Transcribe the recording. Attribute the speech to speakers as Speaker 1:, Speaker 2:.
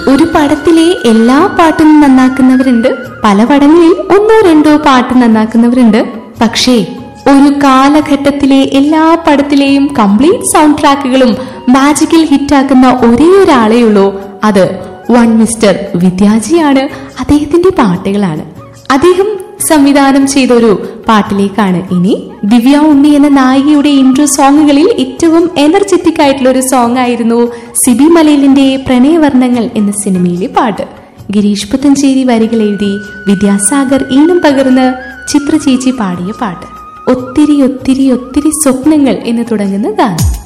Speaker 1: ഒരു പടത്തിലെ എല്ലാ പാട്ടും നന്നാക്കുന്നവരുണ്ട്, പല പടങ്ങളിൽ ഒന്നോ രണ്ടോ പാട്ട് നന്നാക്കുന്നവരുണ്ട്. പക്ഷേ ഒരു കാലഘട്ടത്തിലെ എല്ലാ പടത്തിലെയും കംപ്ലീറ്റ് സൗണ്ട് ട്രാക്കുകളും മാജിക്കൽ ഹിറ്റാക്കുന്ന ഒരേ ഒരാളേ ഉള്ളൂ. അത് വൺ മിസ്റ്റർ വിദ്യാജിയാണ്. അദ്ദേഹത്തിന്റെ പാട്ടുകളാണ്. അദ്ദേഹം സംവിധാനം ചെയ്ത ഒരു പാട്ടിലേക്കാണ് ഇനി. ദിവ്യ ഉണ്ണി എന്ന നായികയുടെ ഇൻട്രോ സോങ്ങുകളിൽ ഏറ്റവും എനർജറ്റിക് ആയിട്ടുള്ള ഒരു സോങ് ആയിരുന്നു സിബി മലയിലിന്റെ പ്രണയവർണ്ണങ്ങൾ എന്ന സിനിമയിലെ പാട്ട്. ഗിരീഷ് പുത്തഞ്ചേരി വരികൾ എഴുതി വിദ്യാസാഗർ ഈണം പകർന്ന് ചിത്ര ചേച്ചി പാടിയ പാട്ട്. ഒത്തിരി ഒത്തിരി ഒത്തിരി സ്വപ്നങ്ങൾ എന്ന് തുടങ്ങുന്ന ഗാനം.